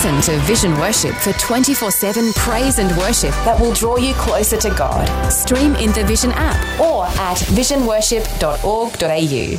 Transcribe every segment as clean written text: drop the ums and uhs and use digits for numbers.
Listen to Vision Worship for 24/7 praise and worship that will draw you closer to God. Stream in the Vision app or at visionworship.org.au.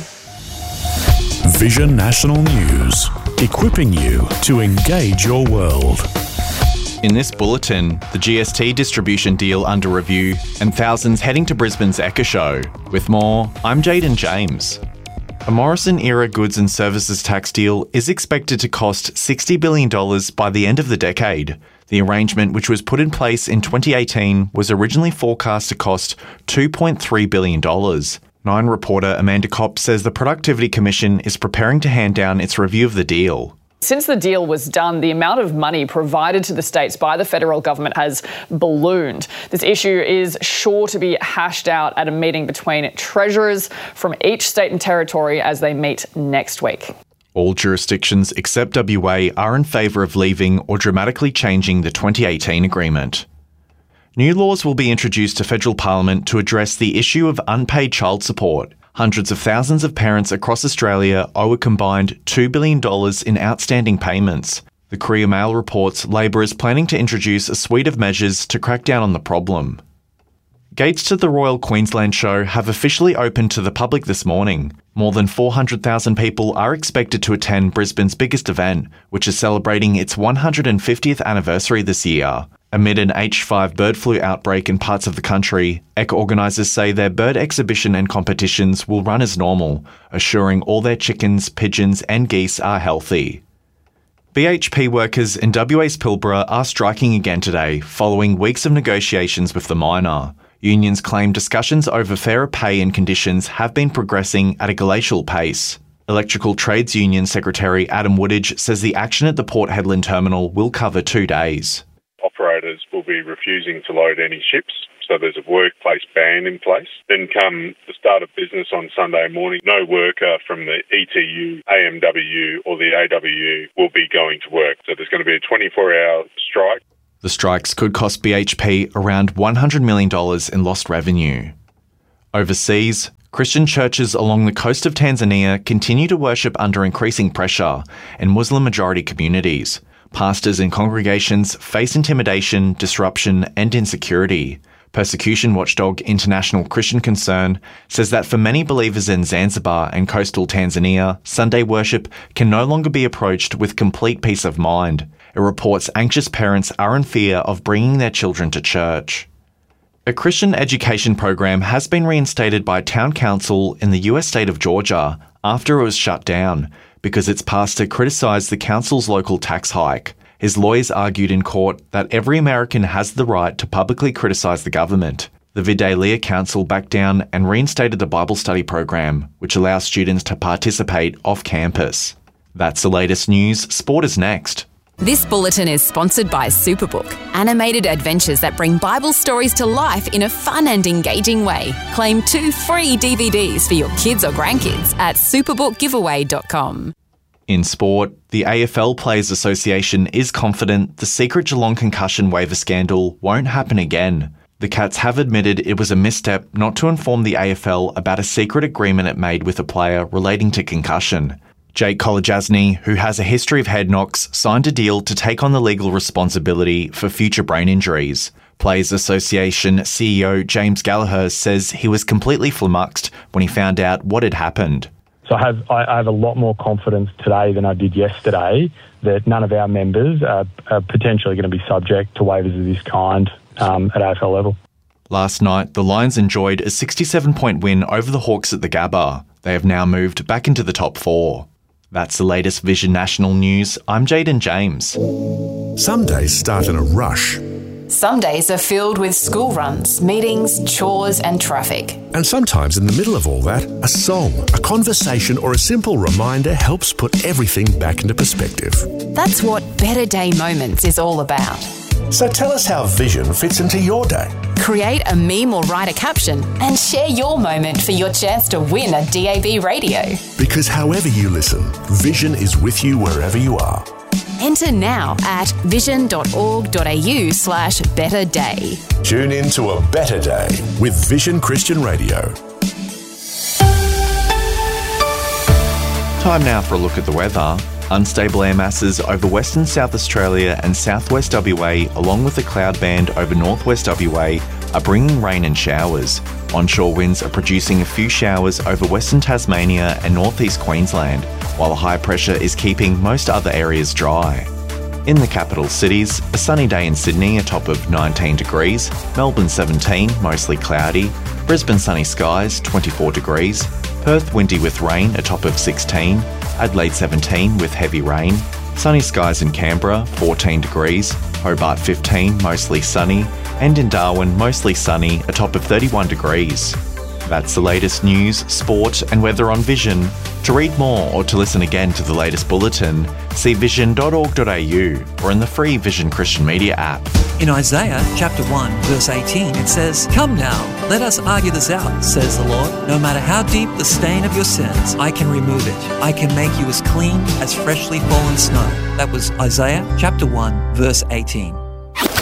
Vision National News, equipping you to engage your world. In this bulletin, the GST distribution deal under review and thousands heading to Brisbane's Ekka Show. With more, I'm Jaden James. A Morrison-era goods and services tax deal is expected to cost $60 billion by the end of the decade. The arrangement, which was put in place in 2018, was originally forecast to cost $2.3 billion. Nine reporter Amanda Kopp says the Productivity Commission is preparing to hand down its review of the deal. Since the deal was done, the amount of money provided to the states by the federal government has ballooned. This issue is sure to be hashed out at a meeting between treasurers from each state and territory as they meet next week. All jurisdictions except WA are in favour of leaving or dramatically changing the 2018 agreement. New laws will be introduced to federal parliament to address the issue of unpaid child support. Hundreds of thousands of parents across Australia owe a combined $2 billion in outstanding payments. The Courier Mail reports Labor is planning to introduce a suite of measures to crack down on the problem. Gates to the Royal Queensland Show have officially opened to the public this morning. More than 400,000 people are expected to attend Brisbane's biggest event, which is celebrating its 150th anniversary this year. Amid an H5 bird flu outbreak in parts of the country, Ekka organisers say their bird exhibition and competitions will run as normal, assuring all their chickens, pigeons and geese are healthy. BHP workers in WA's Pilbara are striking again today, following weeks of negotiations with the miner. Unions claim discussions over fairer pay and conditions have been progressing at a glacial pace. Electrical Trades Union Secretary Adam Woodage says the action at the Port Hedland terminal will cover 2 days. Operators will be refusing to load any ships, so there's a workplace ban in place. Then come the start of business on Sunday morning, no worker from the ETU, AMWU or the AWU will be going to work. So there's going to be a 24-hour strike. The strikes could cost BHP around $100 million in lost revenue. Overseas, Christian churches along the coast of Tanzania continue to worship under increasing pressure in Muslim-majority communities. Pastors and congregations face intimidation, disruption and insecurity. Persecution watchdog International Christian Concern says that for many believers in Zanzibar and coastal Tanzania, Sunday worship can no longer be approached with complete peace of mind. It reports anxious parents are in fear of bringing their children to church. A Christian education program has been reinstated by a town council in the US state of Georgia after it was shut down because its pastor criticised the council's local tax hike. His lawyers argued in court that every American has the right to publicly criticise the government. The Vidalia Council backed down and reinstated the Bible study program, which allows students to participate off campus. That's the latest news. Sport is next. This bulletin is sponsored by Superbook, animated adventures that bring Bible stories to life in a fun and engaging way. Claim 2 free DVDs for your kids or grandkids at superbookgiveaway.com. In sport, the AFL Players Association is confident the secret Geelong concussion waiver scandal won't happen again. The Cats have admitted it was a misstep not to inform the AFL about a secret agreement it made with a player relating to concussion. Jake Kolodjasny, who has a history of head knocks, signed a deal to take on the legal responsibility for future brain injuries. Players Association CEO James Gallagher says he was completely flummoxed when he found out what had happened. So I have a lot more confidence today than I did yesterday that none of our members are potentially going to be subject to waivers of this kind at AFL level. Last night, the Lions enjoyed a 67-point win over the Hawks at the Gabba. They have now moved back into the top 4. That's the latest Vision National News. I'm Jaden James. Some days start in a rush. Some days are filled with school runs, meetings, chores and traffic. And sometimes in the middle of all that, a song, a conversation or a simple reminder helps put everything back into perspective. That's what Better Day Moments is all about. So tell us how Vision fits into your day. Create a meme or write a caption and share your moment for your chance to win a DAB radio. Because however you listen, Vision is with you wherever you are. Enter now at vision.org.au/betterday. Tune in to a better day with Vision Christian Radio. Time now for a look at the weather. Unstable air masses over Western South Australia and Southwest WA, along with a cloud band over Northwest WA, are bringing rain and showers. Onshore winds are producing a few showers over Western Tasmania and Northeast Queensland, while the high pressure is keeping most other areas dry. In the capital cities, a sunny day in Sydney, a top of 19 degrees, Melbourne 17, mostly cloudy, Brisbane sunny skies, 24 degrees, Perth windy with rain, a top of 16, Adelaide 17 with heavy rain, sunny skies in Canberra, 14 degrees, Hobart 15, mostly sunny, and in Darwin, mostly sunny, a top of 31 degrees. That's the latest news, sport and weather on Vision. To read more or to listen again to the latest bulletin, see vision.org.au or in the free Vision Christian Media app. In Isaiah chapter 1 verse 18 it says, "Come now, let us argue this out, says the Lord. No matter how deep the stain of your sins, I can remove it. I can make you as clean as freshly fallen snow." That was Isaiah chapter 1 verse 18.